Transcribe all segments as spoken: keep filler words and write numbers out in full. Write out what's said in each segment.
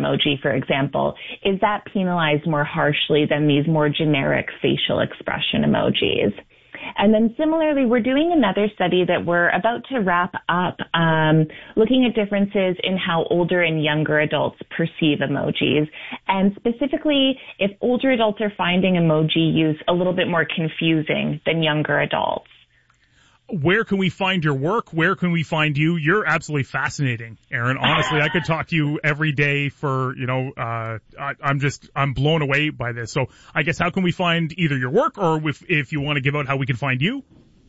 emoji, for example, is that penalized more harshly than these more generic facial expression emojis? And then similarly, we're doing another study that we're about to wrap up, um, looking at differences in how older and younger adults perceive emojis. And specifically, if older adults are finding emoji use a little bit more confusing than younger adults. Where can we find your work? Where can we find you? You're absolutely fascinating, Erin. Honestly, I could talk to you every day for, you know, uh, I, I'm just, I'm blown away by this. So I guess how can we find either your work or if, if you want to give out how we can find you?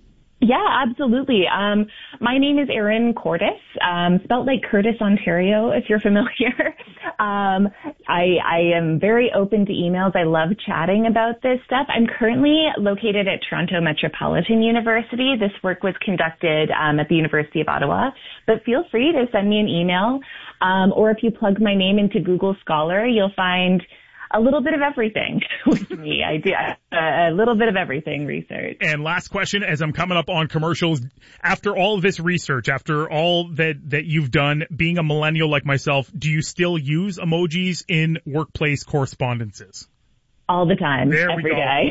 Yeah, absolutely. Um, my name is Erin Cordes, um, spelled like Curtis, Ontario, if you're familiar. um, I, I am very open to emails. I love chatting about this stuff. I'm currently located at Toronto Metropolitan University. This work was conducted um, at the University of Ottawa, but feel free to send me an email. Um, or if you plug my name into Google Scholar, you'll find a little bit of everything with me. I do a, a little bit of everything research. And last question, as I'm coming up on commercials, after all of this research, after all that, that you've done, being a millennial like myself, do you still use emojis in workplace correspondences? All the time, there every we go. day.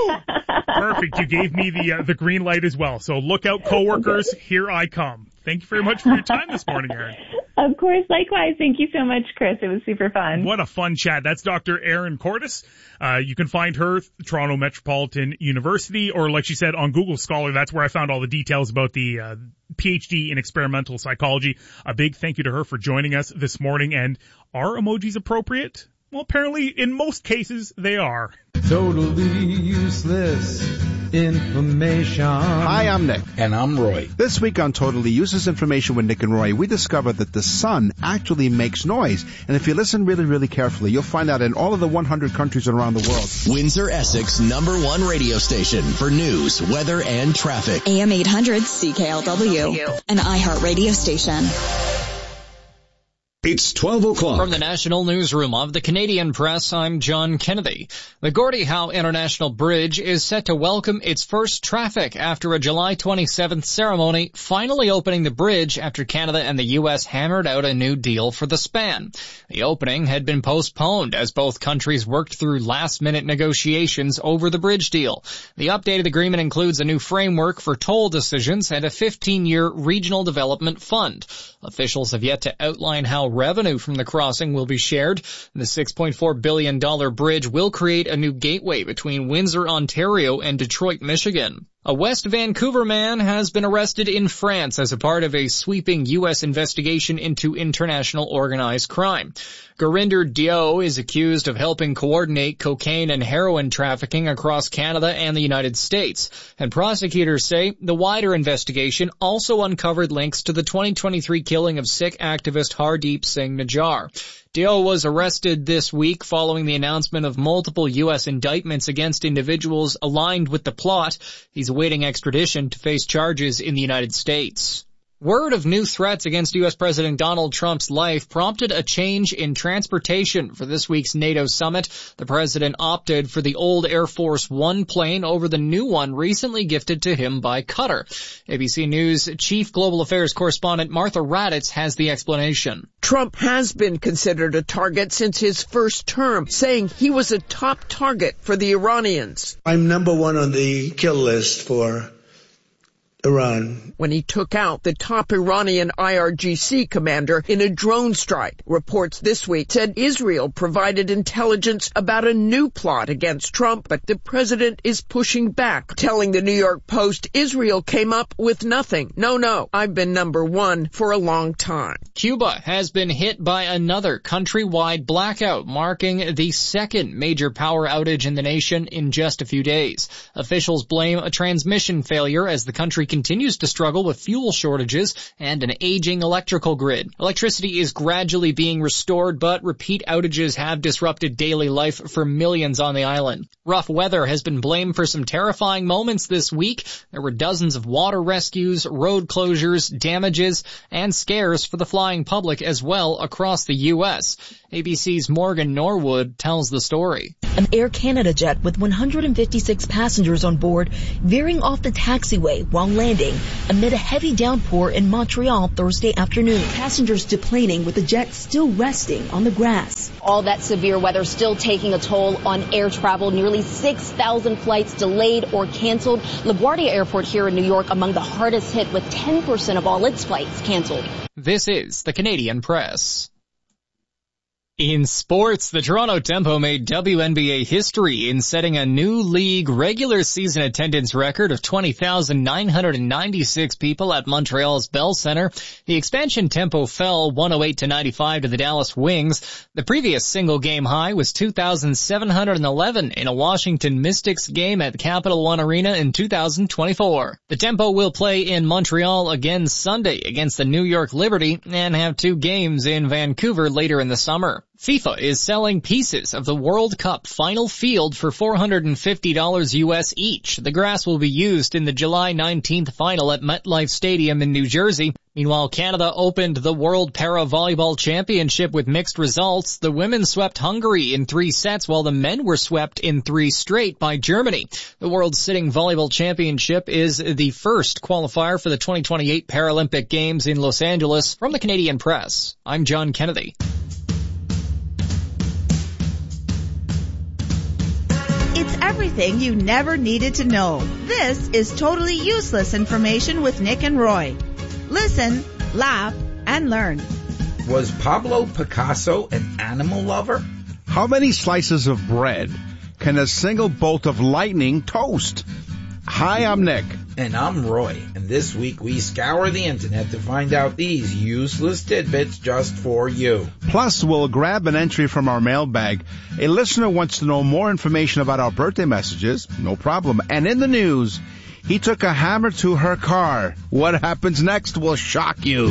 Perfect. You gave me the uh, the green light as well. So look out, coworkers. Here I come. Thank you very much for your time this morning, Erin. Of course. Likewise. Thank you so much, Chris. It was super fun. What a fun chat. That's Doctor Erin Cordes. Uh, you can find her Toronto Metropolitan University, or like she said, on Google Scholar. That's where I found all the details about the uh, PhD in experimental psychology. A big thank you to her for joining us this morning. And are emojis appropriate? Well, apparently, in most cases, they are. Totally useless information. Hi, I'm Nick. And I'm Roy. This week on Totally Useless Information with Nick and Roy, we discover that the sun actually makes noise. And if you listen really, really carefully, you'll find out in all of the one hundred countries around the world. Windsor, Essex, number one radio station for news, weather, and traffic. A M eight hundred C K L W, an iHeart radio station. It's twelve o'clock. From the National Newsroom of the Canadian Press, I'm John Kennedy. The Gordie Howe International Bridge is set to welcome its first traffic after a July twenty-seventh ceremony, finally opening the bridge after Canada and the U S hammered out a new deal for the span. The opening had been postponed as both countries worked through last-minute negotiations over the bridge deal. The updated agreement includes a new framework for toll decisions and a fifteen-year regional development fund. Officials have yet to outline how revenue from the crossing will be shared. The six point four billion dollars bridge will create a new gateway between Windsor, Ontario and Detroit, Michigan. A West Vancouver man has been arrested in France as a part of a sweeping U S investigation into international organized crime. Gurinder Dio is accused of helping coordinate cocaine and heroin trafficking across Canada and the United States. And prosecutors say the wider investigation also uncovered links to the twenty twenty-three killing of Sikh activist Hardeep Singh Najjar. Dio was arrested this week following the announcement of multiple U S indictments against individuals aligned with the plot. He's awaiting extradition to face charges in the United States. Word of new threats against U S President Donald Trump's life prompted a change in transportation for this week's NATO summit. The president opted for the old Air Force One plane over the new one recently gifted to him by Qatar. A B C News chief global affairs correspondent Martha Raddatz has the explanation. Trump has been considered a target since his first term, saying he was a top target for the Iranians. I'm number one on the kill list for Iran. When he took out the top Iranian I R G C commander in a drone strike. Reports this week said Israel provided intelligence about a new plot against Trump, but the president is pushing back, telling the New York Post Israel came up with nothing. No, no, I've been number one for a long time. Cuba has been hit by another countrywide blackout, marking the second major power outage in the nation in just a few days. Officials blame a transmission failure as the country continues to struggle with fuel shortages and an aging electrical grid. Electricity is gradually being restored, but repeat outages have disrupted daily life for millions on the island. Rough weather has been blamed for some terrifying moments this week. There were dozens of water rescues, road closures, damages, and scares for the flying public as well across the U S. A B C's Morgan Norwood tells the story. An Air Canada jet with one hundred fifty-six passengers on board veering off the taxiway while landing amid a heavy downpour in Montreal Thursday afternoon. Passengers deplaning with the jet still resting on the grass. All that severe weather still taking a toll on air travel. Nearly six thousand flights delayed or canceled. LaGuardia Airport here in New York among the hardest hit with ten percent of all its flights canceled. This is the Canadian Press. In sports, the Toronto Tempo made W N B A history in setting a new league regular season attendance record of twenty thousand nine hundred ninety-six people at Montreal's Bell Center. The expansion Tempo fell one oh eight to ninety-five to the Dallas Wings. The previous single game high was two thousand seven hundred eleven in a Washington Mystics game at Capital One Arena in two thousand twenty-four. The Tempo will play in Montreal again Sunday against the New York Liberty and have two games in Vancouver later in the summer. FIFA is selling pieces of the World Cup final field for four hundred fifty dollars U S each. The grass will be used in the July nineteenth final at MetLife Stadium in New Jersey. Meanwhile, Canada opened the World Para Volleyball Championship with mixed results. The women swept Hungary in three sets while the men were swept in three straight by Germany. The World Sitting Volleyball Championship is the first qualifier for the twenty twenty-eight Paralympic Games in Los Angeles. From the Canadian Press, I'm John Kennedy. It's everything you never needed to know. This is totally useless information with Nick and Roy. Listen, laugh, and learn. Was Pablo Picasso an animal lover? How many slices of bread can a single bolt of lightning toast? Hi, I'm Nick. And I'm Roy. And this week we scour the internet to find out these useless tidbits just for you. Plus, we'll grab an entry from our mailbag. A listener wants to know more information about our birthday messages. No problem. And in the news, he took a hammer to her car. What happens next will shock you.